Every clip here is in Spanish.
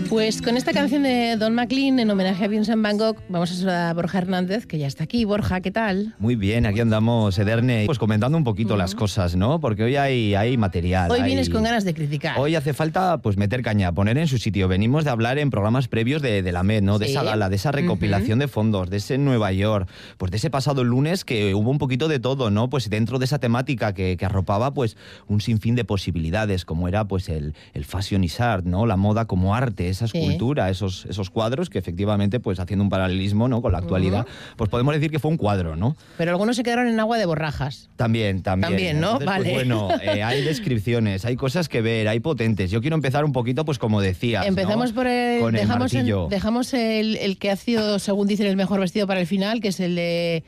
Pues con esta canción de Don McLean, en homenaje a Vincent Van Gogh, vamos a saludar a Borja Hernández, que ya está aquí. Borja, ¿qué tal? Muy bien, aquí andamos, Ederne, pues comentando un poquito las cosas, ¿no? Porque hoy hay material. Hoy vienes con ganas de criticar. Hoy hace falta pues meter caña, poner en su sitio. Venimos de hablar en programas previos de la MED, ¿no? De esa gala, de esa recopilación de fondos, de ese Nueva York, pues de ese pasado lunes que hubo un poquito de todo, ¿no? Pues dentro de esa temática que arropaba pues un sinfín de posibilidades, como era pues el fashion is art, ¿no? La moda como arte, esa escultura, esos cuadros que efectivamente, pues haciendo un paralelismo, ¿no? Con la actualidad, pues podemos decir que fue un cuadro, ¿no? Pero algunos se quedaron en agua de borrajas. También, ¿no? Entonces, vale. Pues bueno, hay descripciones, hay cosas que ver, hay potentes. Yo quiero empezar un poquito, pues como decías, empezamos, ¿no? Con dejamos el que ha sido, según dicen, el mejor vestido para el final, que es el de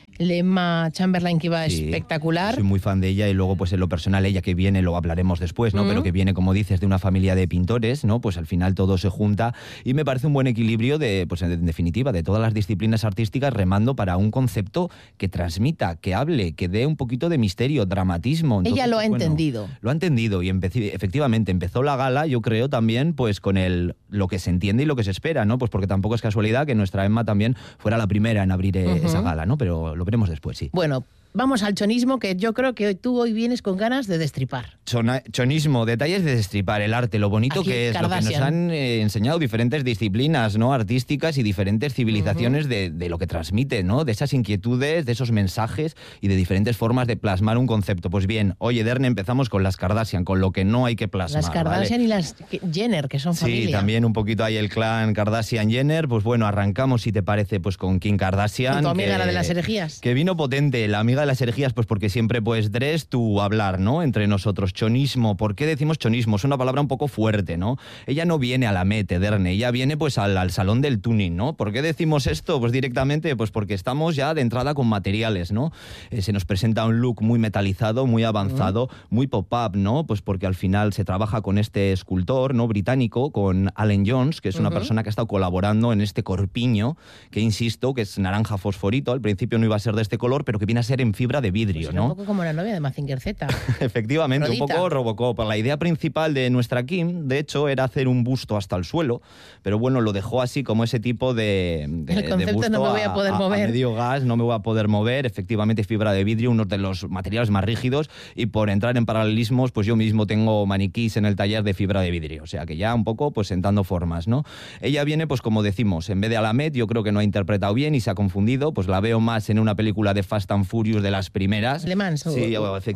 Emma Chamberlain, que iba espectacular. Soy muy fan de ella, y luego pues en lo personal ella que viene, lo hablaremos después, ¿no? Pero que viene, como dices, de una familia de pintores, ¿no? Pues al final todo se junta y me parece un buen equilibrio de, pues en definitiva, de todas las disciplinas artísticas remando para un concepto que transmita, que hable, que dé un poquito de misterio, dramatismo. Entonces, ella lo ha entendido. Lo ha entendido y efectivamente empezó la gala, yo creo también, pues con lo que se entiende y lo que se espera, ¿no? Pues porque tampoco es casualidad que nuestra Emma también fuera la primera en abrir esa gala, ¿no? Pero lo veremos después, sí. Bueno, vamos al chonismo, que yo creo que tú hoy vienes con ganas de destripar. Chonismo, detalles de destripar, el arte, lo bonito aquí, que es, Kardashian. lo que nos han enseñado diferentes disciplinas, ¿no? Artísticas y diferentes civilizaciones de lo que transmite, ¿no? De esas inquietudes, de esos mensajes y de diferentes formas de plasmar un concepto. Pues bien, hoy, Ederne, empezamos con las Kardashian, con lo que no hay que plasmar. Las Kardashian, ¿vale? Y las Jenner, que son familia. Sí, también un poquito hay el clan Kardashian-Jenner. Pues bueno, arrancamos, si te parece, pues con Kim Kardashian. Con tu amiga, la de las herejías. Que vino potente, la amiga de las herejías, pues porque siempre pues dress to hablar, ¿no? Entre nosotros. Chonismo, ¿por qué decimos chonismo? Es una palabra un poco fuerte, ¿no? Ella no viene a la Met, Ederne, ella viene pues al salón del tuning, ¿no? ¿Por qué decimos esto? Pues directamente, pues porque estamos ya de entrada con materiales, ¿no? Se nos presenta un look muy metalizado, muy avanzado, muy pop-up, ¿no? Pues porque al final se trabaja con este escultor, ¿no? Británico, con Alan Jones, que es una persona que ha estado colaborando en este corpiño, que insisto, que es naranja fosforito, al principio no iba a ser de este color, pero que viene a ser en fibra de vidrio, pues ¿no? Un poco como la novia de Mazinger Z. Efectivamente, Rodita. Un poco Robocop. La idea principal de nuestra Kim, de hecho, era hacer un busto hasta el suelo, pero bueno, lo dejó así como ese tipo de el concepto, de busto no me voy a poder mover. A medio gas, no me voy a poder mover. Efectivamente, fibra de vidrio, uno de los materiales más rígidos, y por entrar en paralelismos, pues yo mismo tengo maniquís en el taller de fibra de vidrio, o sea que ya un poco pues sentando formas, ¿no? Ella viene, pues como decimos, en vez de a la Met, yo creo que no ha interpretado bien y se ha confundido, pues la veo más en una película de Fast and Furious de las primeras. Le Mans. Sí,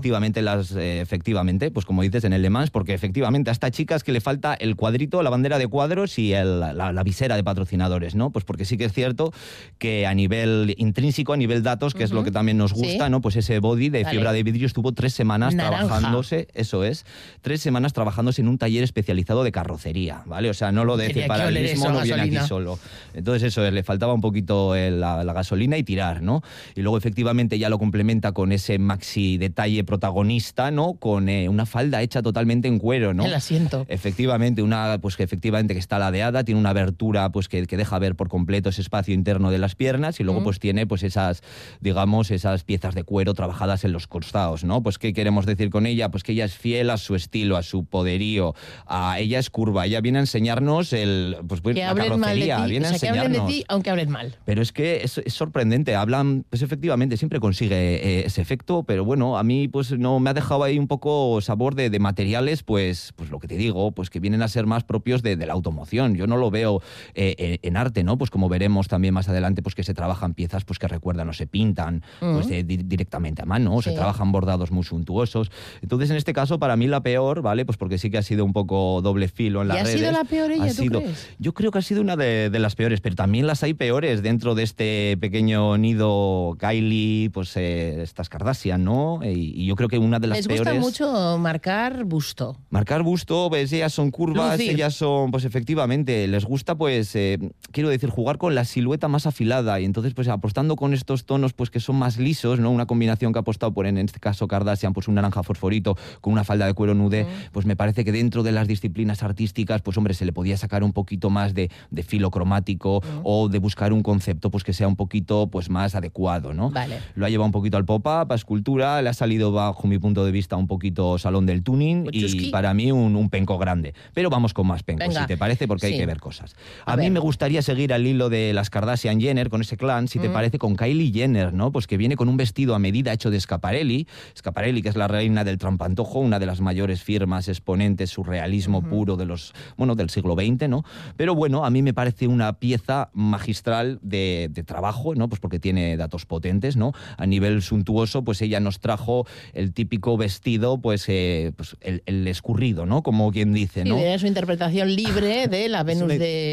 efectivamente, pues como dices, en el Le Mans, porque efectivamente a esta chica es que le falta el cuadrito, la bandera de cuadros y la visera de patrocinadores, ¿no? Pues porque sí que es cierto que a nivel intrínseco, a nivel datos, que es lo que también nos gusta, ¿no? Pues ese body de fibra de vidrio estuvo 3 semanas trabajándose, eso es, 3 semanas trabajándose en un taller especializado de carrocería, ¿vale? O sea, no lo de ese paralelismo no viene aquí solo. Entonces eso, le faltaba un poquito la gasolina y tirar, ¿no? Y luego efectivamente ya lo complementa con ese maxi detalle protagonista, ¿no? Con una falda hecha totalmente en cuero, ¿no? El asiento. Efectivamente, pues que efectivamente que está ladeada, tiene una abertura pues que deja ver por completo ese espacio interno de las piernas, y luego pues tiene pues esas, digamos, esas piezas de cuero trabajadas en los costados, ¿no? Pues ¿qué queremos decir con ella? Pues que ella es fiel a su estilo, a su poderío, ella es curva, ella viene a enseñarnos la carrocería, viene a enseñarnos. Que hablen de ti, aunque hablen mal. Pero es que es sorprendente, hablan, pues efectivamente, siempre consigue ese efecto, pero bueno, a mí pues no me ha dejado ahí un poco sabor de materiales, pues lo que te digo, pues que vienen a ser más propios de la automoción. Yo no lo veo en arte, ¿no? Pues como veremos también más adelante, pues que se trabajan piezas pues que recuerdan o se pintan pues directamente a mano, o se trabajan bordados muy suntuosos. Entonces, en este caso, para mí la peor, ¿vale? Pues porque sí que ha sido un poco doble filo en las redes. ¿Y ha sido la peor ella, tú crees? Yo creo que ha sido una de las peores, pero también las hay peores dentro de este pequeño nido Kylie, pues estas Kardashian, ¿no? Y yo creo que una de las peores... Les gusta mucho marcar busto. Marcar busto, pues ellas son curvas, lucir. Ellas son, pues efectivamente, les gusta pues, quiero decir, jugar con la silueta más afilada, y entonces pues apostando con estos tonos pues que son más lisos, ¿no? Una combinación que ha apostado por, en este caso Kardashian, pues un naranja fosforito con una falda de cuero nude, pues me parece que dentro de las disciplinas artísticas, pues hombre, se le podía sacar un poquito más de filo cromático o de buscar un concepto pues que sea un poquito pues más adecuado, ¿no? Vale. Lo ha llevado un poquito al pop-up, a escultura, le ha salido bajo mi punto de vista un poquito salón del tuning y para mí un penco grande. Pero vamos con más pencos, si te parece, porque hay que ver cosas. A mí me gustaría seguir al hilo de las Kardashian Jenner, con ese clan, si te parece, con Kylie Jenner, ¿no? Pues que viene con un vestido a medida hecho de Schiaparelli, que es la reina del trampantojo, una de las mayores firmas exponentes, surrealismo puro del siglo XX, ¿no? Pero bueno, a mí me parece una pieza magistral de trabajo, ¿no? Pues porque tiene datos potentes, ¿no? A nivel suntuoso, pues ella nos trajo el típico vestido, pues el escurrido, ¿no? Como quien dice, ¿no? Sí, de su interpretación libre de la Venus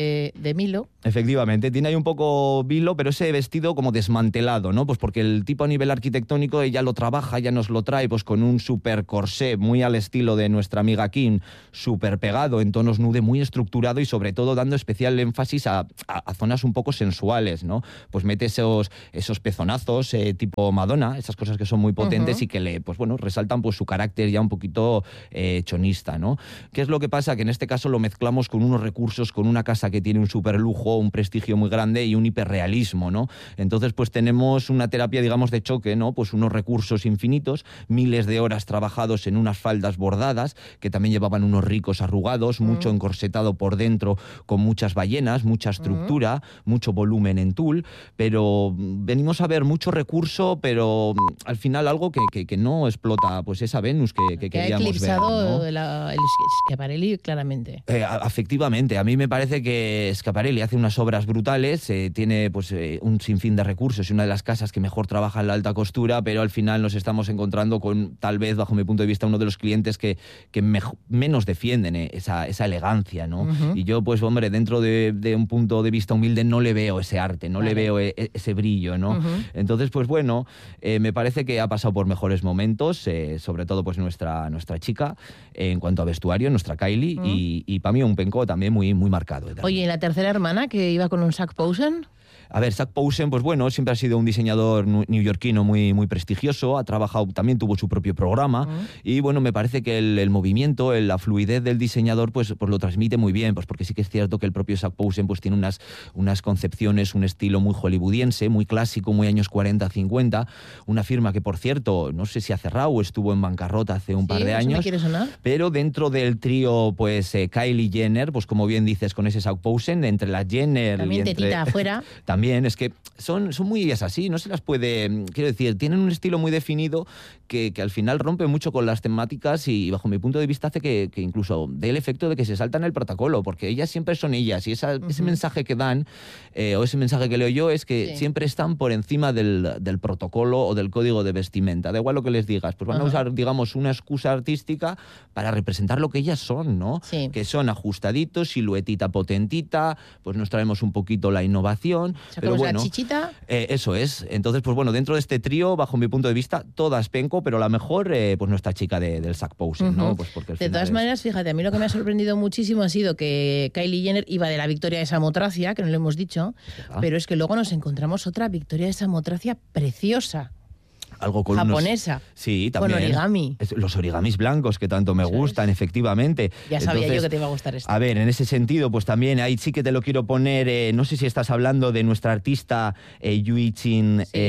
de Milo. Efectivamente, tiene ahí un poco Milo, pero ese vestido como desmantelado, ¿no? Pues porque el tipo a nivel arquitectónico ella lo trabaja, ella nos lo trae pues con un super corsé muy al estilo de nuestra amiga Kim, súper pegado, en tonos nude, muy estructurado y sobre todo dando especial énfasis a zonas un poco sensuales, ¿no? Pues mete esos pezonazos tipo Madonna, esas cosas que son muy potentes y que resaltan pues su carácter ya un poquito chonista, ¿no? ¿Qué es lo que pasa? Que en este caso lo mezclamos con unos recursos, con una casa que tiene un super lujo, un prestigio muy grande y un hiperrealismo, ¿no? Entonces pues tenemos una terapia, digamos, de choque, ¿no? Pues unos recursos infinitos, miles de horas trabajados en unas faldas bordadas que también llevaban unos ricos arrugados, mucho encorsetado por dentro con muchas ballenas, mucha estructura, mucho volumen en tul, pero venimos a ver mucho recurso, pero al final algo que no explota pues esa Venus que queríamos ver, eclipsado, ¿no? El Schiaparelli, claramente. Efectivamente, a mí me parece que Schiaparelli hace unas obras brutales, tiene pues un sinfín de recursos y una de las casas que mejor trabaja en la alta costura, pero al final nos estamos encontrando con, tal vez bajo mi punto de vista, uno de los clientes que menos defienden esa elegancia, ¿no? Y yo pues hombre, dentro de un punto de vista humilde no le veo ese arte, no le veo ese brillo, ¿no? Entonces pues bueno, me parece que ha pasado por mejores momentos, sobre todo pues nuestra chica en cuanto a vestuario, nuestra Kylie, y para mí un penco también muy, muy marcado. Oye, ¿y la tercera hermana que iba con un Zac Posen? A ver, Zac Posen, pues bueno, siempre ha sido un diseñador neoyorquino muy, muy prestigioso, ha trabajado, también tuvo su propio programa, y bueno, me parece que el movimiento, la fluidez del diseñador, pues lo transmite muy bien, pues porque sí que es cierto que el propio Zac Posen pues tiene unas concepciones, un estilo muy hollywoodiense, muy clásico, muy años 40, 50, una firma que, por cierto, no sé si ha cerrado o estuvo en bancarrota hace un par de años, me quiere sonar. Pero dentro del trío, pues Kylie Jenner, pues como bien dices, con ese Zac Posen, entre la Jenner también y tetita afuera. También, es que son muy ellas así, no se las puede... Quiero decir, tienen un estilo muy definido que al final rompe mucho con las temáticas y bajo mi punto de vista hace que incluso dé el efecto de que se saltan el protocolo, porque ellas siempre son ellas y ese mensaje que dan, o ese mensaje que leo yo, es que siempre están por encima del protocolo o del código de vestimenta. Da igual lo que les digas, pues van a usar, digamos, una excusa artística para representar lo que ellas son, ¿no? Sí. Que son ajustaditos, siluetita potentita, pues nos traemos un poquito la innovación, pero bueno, la chichita. Eso es. Entonces, pues bueno, dentro de este trío, bajo mi punto de vista, todas penco, pero la mejor, pues nuestra chica del Zac Posen, ¿no? Pues porque de todas maneras, fíjate, a mí lo que me ha sorprendido muchísimo ha sido que Kylie Jenner iba de la victoria de Samotracia, que no lo hemos dicho, pero es que luego nos encontramos otra victoria de Samotracia preciosa. Algo con japonesa. Sí, también. Con origami. Los origamis blancos que tanto me gustan, efectivamente. Ya sabía yo que te iba a gustar esto. A ver, en ese sentido, pues también ahí sí que te lo quiero poner, no sé si estás hablando de nuestra artista Yuichi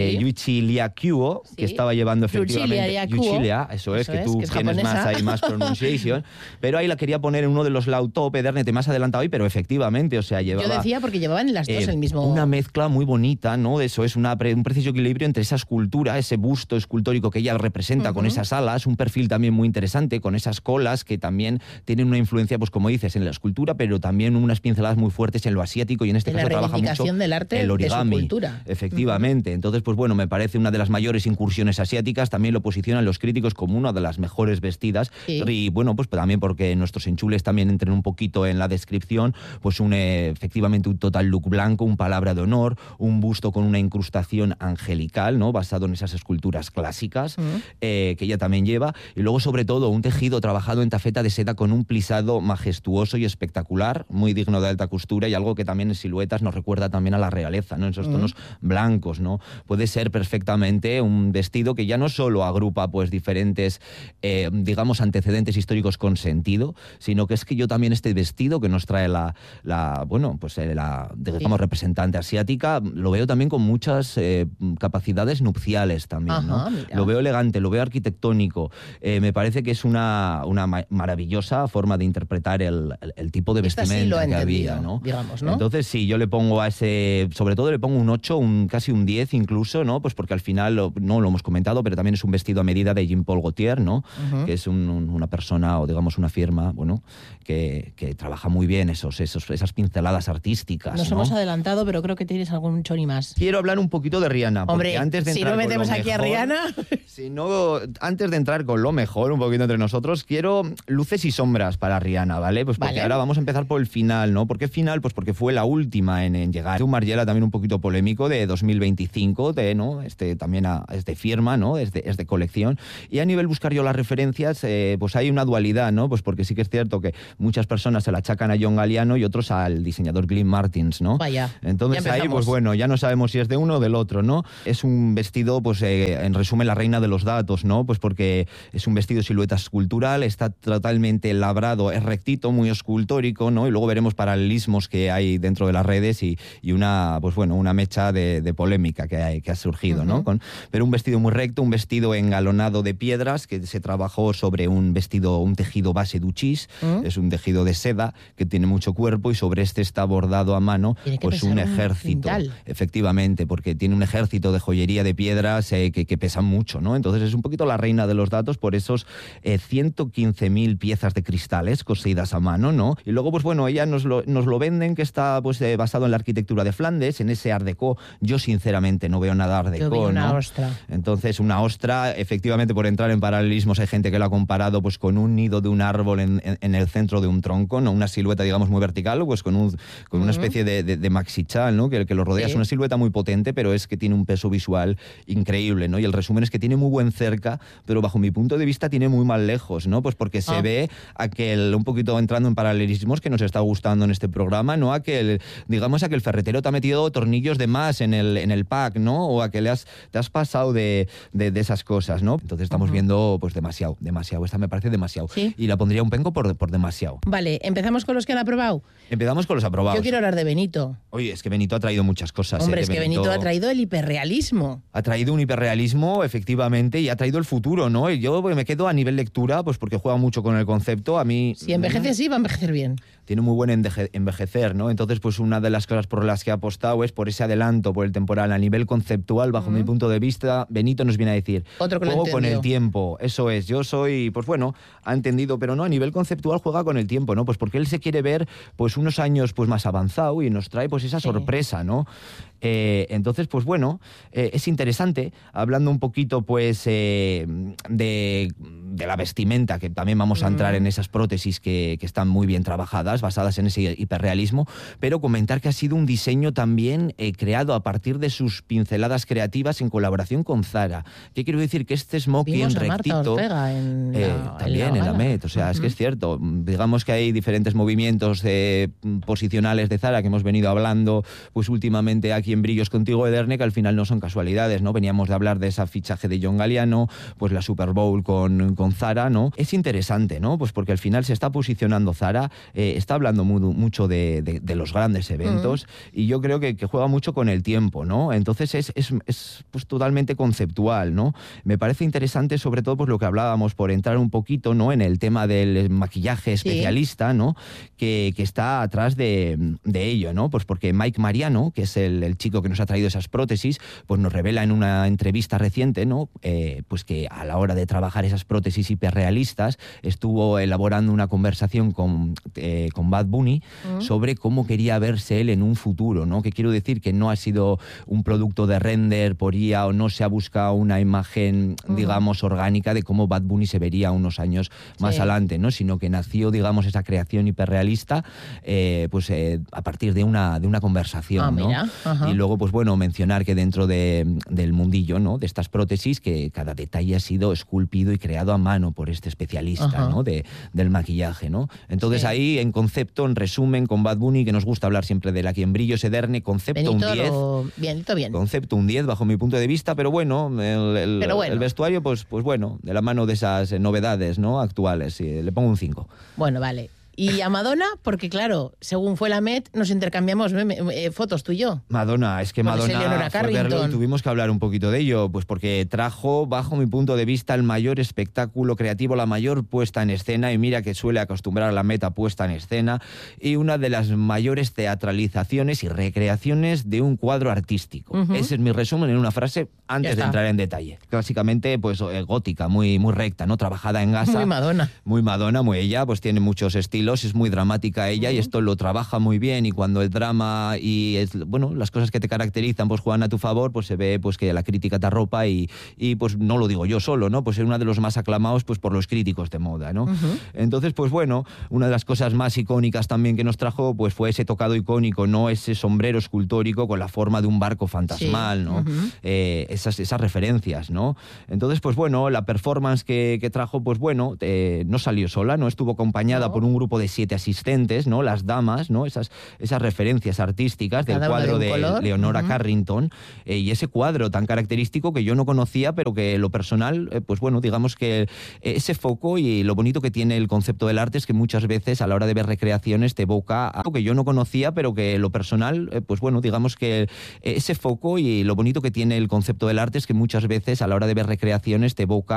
Liakuo, que estaba llevando efectivamente... Yuchilia, eso es, que tú tienes más pronunciation. Pero ahí la quería poner en uno de los Lautop, Edernete, más adelantado hoy, pero efectivamente, o sea, llevaba... Yo decía porque llevaban las dos el mismo... Una mezcla muy bonita, ¿no? Eso es un preciso equilibrio entre esa escultura, ese busto escultórico que ella representa con esas alas, un perfil también muy interesante, con esas colas que también tienen una influencia, pues como dices, en la escultura, pero también unas pinceladas muy fuertes en lo asiático y en este caso trabaja mucho del arte el origami. De su cultura. Efectivamente. Entonces, pues bueno, me parece una de las mayores incursiones asiáticas, también lo posicionan los críticos como una de las mejores vestidas y bueno, pues también porque nuestros enchules también entren un poquito en la descripción, pues efectivamente un total look blanco, un palabra de honor, un busto con una incrustación angelical, ¿no? Basado en esas esculturas clásicas que ella también lleva, y luego sobre todo un tejido trabajado en tafeta de seda con un plisado majestuoso y espectacular, muy digno de alta costura y algo que también en siluetas nos recuerda también a la realeza, ¿no? En esos tonos blancos, ¿no? Puede ser perfectamente un vestido que ya no solo agrupa pues diferentes digamos antecedentes históricos con sentido, sino que es que yo también este vestido que nos trae la digamos representante asiática, lo veo también con muchas capacidades nupciales también. ¿no? Lo veo elegante, lo veo arquitectónico. Me parece que es una maravillosa forma de interpretar el tipo de vestimenta que había, ¿no? Digamos, ¿no? Entonces, sí, yo le pongo a ese, sobre todo le pongo un 8, casi un 10 incluso, ¿no? Pues porque al final, no lo hemos comentado, pero también es un vestido a medida de Jean-Paul Gaultier, ¿no? Que es una persona, o digamos una firma, bueno, que trabaja muy bien esas pinceladas artísticas. Nos hemos adelantado, pero creo que tienes algún choni más. Quiero hablar un poquito de Rihanna. Hombre, antes de si entrar no metemos aquí a Rihanna... Antes de entrar con lo mejor, un poquito entre nosotros, quiero luces y sombras para Rihanna, ¿vale? Pues porque ahora vamos a empezar por el final, ¿no? ¿Por qué final? Pues porque fue la última en llegar. Un Margiela también un poquito polémico de 2025, ¿no? También es de firma, ¿no? Es de colección. Y a nivel buscar yo las referencias, pues hay una dualidad, ¿no? Pues porque sí que es cierto que muchas personas se la achacan a John Galliano y otros al diseñador Glenn Martins, ¿no? Vaya. Entonces ahí, pues bueno, ya no sabemos si es de uno o del otro, ¿no? Es un vestido, pues en resumen, la reina de los datos, ¿no? Pues porque es un vestido silueta escultural, está totalmente labrado, es rectito, muy escultórico, ¿no? Y luego veremos paralelismos que hay dentro de las redes y una, pues bueno, una mecha de polémica que ha surgido, ¿no? Pero un vestido muy recto, un vestido engalonado de piedras que se trabajó sobre un tejido base duchis, es un tejido de seda que tiene mucho cuerpo y sobre este está bordado a mano pues un ejército, efectivamente, porque tiene un ejército de joyería de piedras que pesan mucho, ¿no? Entonces es un poquito la reina de los datos por esos 115.000 piezas de cristales cosidas a mano, ¿no? Y luego, pues bueno, ella nos lo venden que está pues basado en la arquitectura de Flandes, en ese Art Deco. Yo sinceramente no veo nada Art Deco, una ¿no? ostra. Entonces una ostra, efectivamente, por entrar en paralelismos hay gente que lo ha comparado pues con un nido de un árbol en el centro de un tronco, ¿no? Una silueta, digamos, muy vertical, pues con una especie de maxichal, ¿no? Que lo rodea. Es una silueta muy potente, pero es que tiene un peso visual increíble, ¿no? Y el resumen es que tiene muy buen cerca, pero bajo mi punto de vista tiene muy mal lejos, ¿no? Pues porque se ve un poquito entrando en paralelismos que nos está gustando en este programa, ¿no? Digamos a que el ferretero te ha metido tornillos de más en el pack, ¿no? O a que te has pasado de esas cosas, ¿no? Entonces estamos viendo pues demasiado. Esta me parece demasiado. ¿Sí? Y la pondría un penco por demasiado. Vale, ¿empezamos con los que han aprobado? Empezamos con los aprobados. Yo quiero hablar de Benito. Oye, es que Benito ha traído muchas cosas. Hombre, es que Benito ha traído el hiperrealismo. Ha traído un hiperrealismo, efectivamente, y ha traído el futuro, ¿no? Y yo me quedo a nivel lectura, pues porque juega mucho con el concepto. A mí... Si envejece así, va a envejecer bien. Tiene muy buen envejecer, ¿no? Entonces, pues una de las cosas por las que ha apostado es por ese adelanto, por el temporal. A nivel conceptual, bajo mi punto de vista, Benito nos viene a decir, juego con el tiempo, eso es. Yo soy, pues bueno, ha entendido, pero no, a nivel conceptual juega con el tiempo, ¿no? Pues porque él se quiere ver pues unos años pues más avanzado y nos trae pues esa sorpresa, ¿no? Entonces, pues bueno, es interesante, hablando un poquito pues de la vestimenta, que también vamos a entrar en esas prótesis que están muy bien trabajadas, basadas en ese hiperrealismo, pero comentar que ha sido un diseño también creado a partir de sus pinceladas creativas en colaboración con Zara. ¿Qué quiero decir? Que este smoking rectito... también en la Met, o sea, es que es cierto. Digamos que hay diferentes movimientos posicionales de Zara que hemos venido hablando pues últimamente aquí en Brillos Contigo, Ederne, que al final no son casualidades, ¿no? Veníamos de hablar de ese fichaje de John Galliano, pues la Super Bowl con Zara, ¿no? Es interesante, ¿no? Pues porque al final se está posicionando Zara, está hablando mucho de los grandes eventos y yo creo que juega mucho con el tiempo, ¿no? Entonces es pues totalmente conceptual, ¿no? Me parece interesante sobre todo pues lo que hablábamos, por entrar un poquito, ¿no? En el tema del maquillaje especialista, ¿no? Que está atrás de ello, ¿no? Pues porque Mike Mariano, que es el chico que nos ha traído esas prótesis, pues nos revela en una entrevista reciente, ¿no? Pues que a la hora de trabajar esas prótesis hiperrealistas estuvo elaborando una conversación con Bad Bunny sobre cómo quería verse él en un futuro, ¿no? Que quiero decir que no ha sido un producto de render por IA o no se ha buscado una imagen, digamos, orgánica de cómo Bad Bunny se vería unos años más adelante, ¿no? Sino que nació, digamos, esa creación hiperrealista a partir de una conversación, ¿no? Y luego, pues bueno, mencionar que dentro del mundillo, ¿no? De estas prótesis, que cada detalle ha sido esculpido y creado a mano por este especialista, ¿no? Del maquillaje, ¿no? Entonces ahí, en concepto, en resumen, con Bad Bunny, que nos gusta hablar siempre de la Aquí en Brillos, Ederne, concepto Benito, un 10. Bien. Concepto un 10 bajo mi punto de vista, pero bueno, el vestuario, pues bueno, de la mano de esas novedades, ¿no? Actuales, le pongo un 5. Bueno, vale. Y a Madonna, porque claro, según fue la Met, nos intercambiamos fotos tú y yo. Madonna, es que Porque es Madonna Eleonora fue verlo y Carrington. tuvimos que hablar un poquito de ello, pues porque trajo, bajo mi punto de vista, el mayor espectáculo creativo, la mayor puesta en escena, y mira que suele acostumbrar a la Met a puesta en escena, y una de las mayores teatralizaciones y recreaciones de un cuadro artístico. Ese es mi resumen en una frase antes de entrar en detalle. Básicamente, pues gótica, muy recta, ¿no? Trabajada en gasa. Muy Madonna. Muy Madonna, muy ella, pues tiene muchos estilos, es muy dramática ella, y esto lo trabaja muy bien, y cuando el drama y las cosas que te caracterizan pues juegan a tu favor, pues se ve pues que la crítica te arropa, y pues no lo digo yo solo, ¿no? Pues es uno de los más aclamados pues por los críticos de moda, ¿no? Entonces, pues bueno, una de las cosas más icónicas también que nos trajo pues fue ese tocado icónico, ¿no? Ese sombrero escultórico con la forma de un barco fantasmal, ¿no? Esas referencias, ¿no? Entonces, pues bueno, la performance que trajo, pues bueno, no salió sola, ¿no? Estuvo acompañada por un grupo de 7 asistentes, ¿no? Las damas, ¿no? Esas referencias artísticas del cuadro de Eleonora Carrington, y ese cuadro tan característico que yo no conocía, pero que lo personal, pues bueno, digamos que ese foco y lo bonito que tiene el concepto del arte es que muchas veces a la hora de ver recreaciones te evoca algo que yo no conocía, pero que lo personal, pues bueno, digamos que ese foco y lo bonito que tiene el concepto del arte es que muchas veces a la hora de ver recreaciones te evoca